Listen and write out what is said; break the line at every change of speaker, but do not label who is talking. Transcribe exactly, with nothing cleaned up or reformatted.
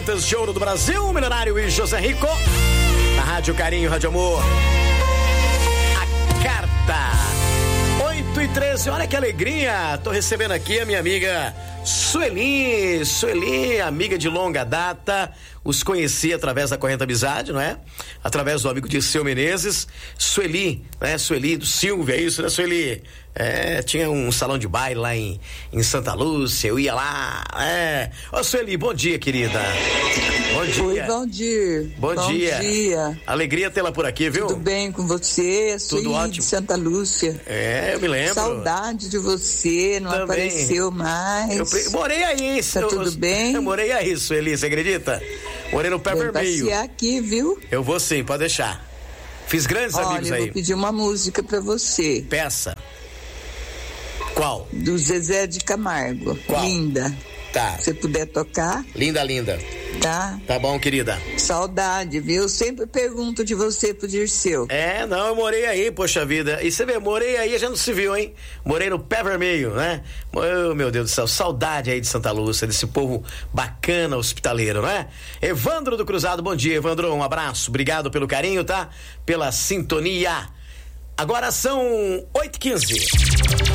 De Ouro do Brasil, Milionário e José Rico, na Rádio Carinho, Rádio Amor. A carta oito e treze, olha que alegria. Tô recebendo aqui a minha amiga Sueli. Sueli, amiga de longa data. Os conheci através da Corrente Amizade, não é? Através do amigo Dirceu Menezes. Sueli, né? Sueli do Silvio, é isso, né, Sueli? É, tinha um salão de baile lá em, em Santa Lúcia, eu ia lá, é. Ô, Sueli, bom dia, querida. Bom dia.
Oi, bom dia.
Bom, bom dia.
dia.
Alegria tê-la por aqui, viu?
Tudo bem com você? Sueli
Tudo ótimo.
De Santa Lúcia.
É, eu me lembro.
Saudade de você, não Também. apareceu mais.
Eu pre... morei aí.
Tá
eu,
tudo bem?
Eu morei aí, Sueli, você acredita? Morei no Pé Vermelho.
Vem passear aqui, viu?
Eu vou sim, pode deixar. Fiz grandes
Olha,
amigos aí.
eu vou pedir uma música pra você.
Peça. Qual?
Do Zezé de Camargo.
Qual?
Linda.
Tá.
Se você puder tocar.
Linda, linda.
Tá?
Tá bom, querida.
Saudade, viu? Eu sempre pergunto de você pro Dirceu.
É, não, eu morei aí, poxa vida. E você vê, morei aí, a gente não se viu, hein? Morei no Pé Vermelho, né? Oh, meu Deus do céu, saudade aí de Santa Lúcia, desse povo bacana, hospitaleiro, né? Evandro do Cruzado, bom dia, Evandro, um abraço, obrigado pelo carinho, tá? Pela sintonia. Agora são oito e quinze.